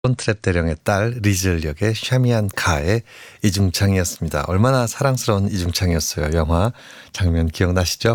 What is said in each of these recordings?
트랩 대령의 딸 리즐 역의 샤미안 카의 이중창이었습니다. 얼마나 사랑스러운 이중창이었어요. 영화 장면 기억나시죠?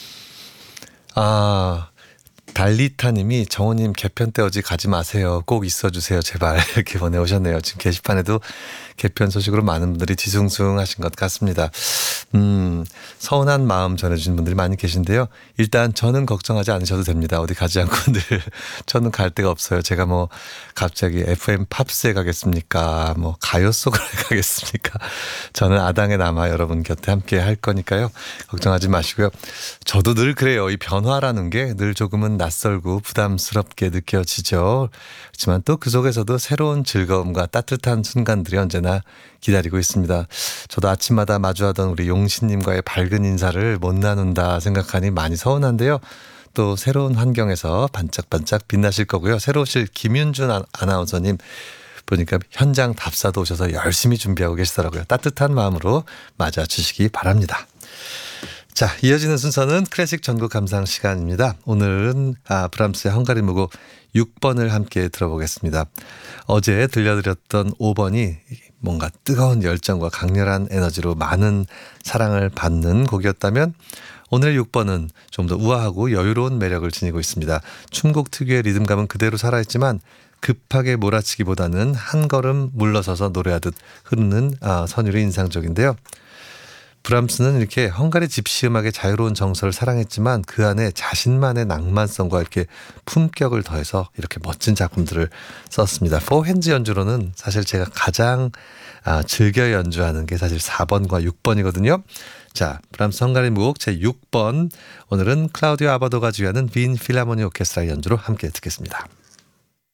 달리타님이 정호님 개편 때 어디 가지 마세요. 꼭 있어주세요. 제발 이렇게 보내오셨네요. 지금 게시판에도 개편 소식으로 많은 분들이 뒤숭숭하신 것 같습니다. 서운한 마음 전해주신 분들이 많이 계신데요. 일단 저는 걱정하지 않으셔도 됩니다. 어디 가지 않고 늘 저는 갈 데가 없어요. 제가 뭐 갑자기 FM 팝스에 가겠습니까? 뭐 가요 속으로 가겠습니까? 저는 아당에 남아 여러분 곁에 함께 할 거니까요. 걱정하지 마시고요. 저도 늘 그래요. 이 변화라는 게 늘 조금은 낯설고 부담스럽게 느껴지죠. 그렇지만 또 그 속에서도 새로운 즐거움과 따뜻한 순간들이 언제나 기다리고 있습니다. 저도 아침마다 마주하던 우리 용신님과의 밝은 인사를 못 나눈다 생각하니 많이 서운한데요. 또 새로운 환경에서 반짝반짝 빛나실 거고요. 새로 오실 김윤준 아나운서님 보니까 현장 답사도 오셔서 열심히 준비하고 계시더라고요. 따뜻한 마음으로 맞아주시기 바랍니다. 자, 이어지는 순서는 클래식 전국 감상 시간입니다. 오늘은 브람스의 헝가리 무곡 6번을 함께 들어보겠습니다. 어제 들려드렸던 5번이 뭔가 뜨거운 열정과 강렬한 에너지로 많은 사랑을 받는 곡이었다면 오늘 6번은 좀 더 우아하고 여유로운 매력을 지니고 있습니다. 춤곡 특유의 리듬감은 그대로 살아있지만 급하게 몰아치기보다는 한 걸음 물러서서 노래하듯 흐르는 선율이 인상적인데요. 브람스는 이렇게 헝가리 집시 음악의 자유로운 정서를 사랑했지만 그 안에 자신만의 낭만성과 이렇게 품격을 더해서 이렇게 멋진 작품들을 썼습니다. 4핸즈 연주로는 사실 제가 가장 즐겨 연주하는 게 사실 4번과 6번이거든요. 자, 브람스 헝가리 무곡 제6번 오늘은 클라우디오 아바도가 지휘하는 빈 필하모니 오케스트라 연주로 함께 듣겠습니다.